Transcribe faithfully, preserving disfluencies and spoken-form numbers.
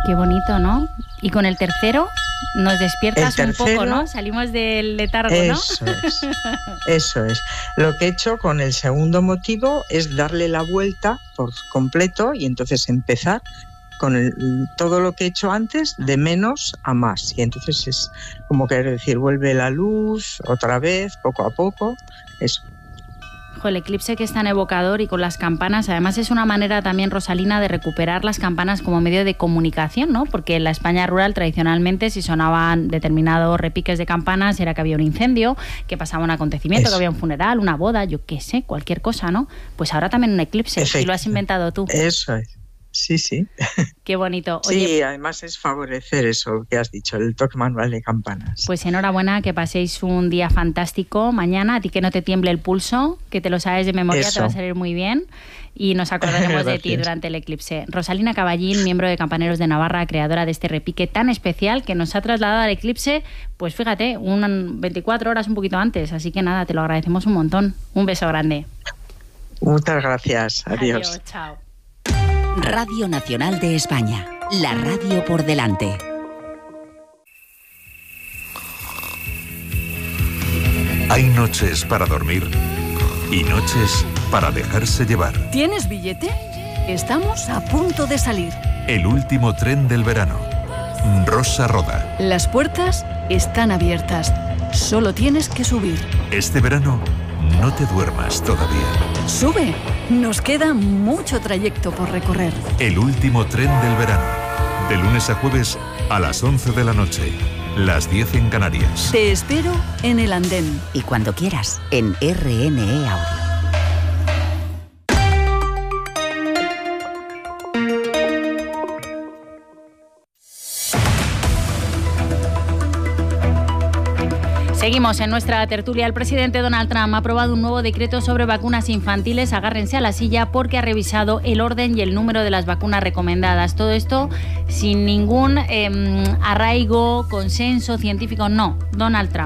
Qué bonito, ¿no? Y con el tercero nos despiertas El un tercero, poco, ¿no? Salimos del letargo, ¿no? Eso es, eso es. Lo que he hecho con el segundo motivo es darle la vuelta por completo y entonces empezar con el, todo lo que he hecho antes de menos a más. Y entonces es como querer decir, vuelve la luz otra vez, poco a poco, eso. Ojo, el eclipse que es tan evocador y con las campanas, además es una manera también, Rosalina, de recuperar las campanas como medio de comunicación, ¿no? Porque en la España rural tradicionalmente si sonaban determinados repiques de campanas era que había un incendio, que pasaba un acontecimiento, Eso. que había un funeral, una boda, yo qué sé, cualquier cosa, ¿no? Pues ahora también un eclipse, y lo has inventado tú. Eso es. Sí, sí. Qué bonito. Oye, sí, además es favorecer eso que has dicho, el toque manual de campanas. Pues enhorabuena, que paséis un día fantástico mañana, a ti que no te tiemble el pulso, que te lo sabes de memoria, eso. Te va a salir muy bien y nos acordaremos de ti durante el eclipse. Rosalina Caballín, miembro de Campaneros de Navarra, creadora de este repique tan especial que nos ha trasladado al eclipse, pues fíjate, un veinticuatro horas un poquito antes, así que nada, te lo agradecemos un montón. Un beso grande. Muchas gracias, adiós. Adiós, chao. Radio Nacional de España, la radio por delante. Hay noches para dormir y noches para dejarse llevar. ¿Tienes billete? Estamos a punto de salir. El último tren del verano. Rosa Roda. Las puertas están abiertas. Solo tienes que subir. Este verano, no te duermas todavía. Sube. Nos queda mucho trayecto por recorrer. El último tren del verano. De lunes a jueves a las once de la noche. Las diez en Canarias. Te espero en el andén. Y cuando quieras, en R N E Audio. Seguimos en nuestra tertulia. El presidente Donald Trump ha aprobado un nuevo decreto sobre vacunas infantiles. Agárrense a la silla porque ha revisado el orden y el número de las vacunas recomendadas. Todo esto sin ningún eh, arraigo, consenso científico. No, Donald Trump.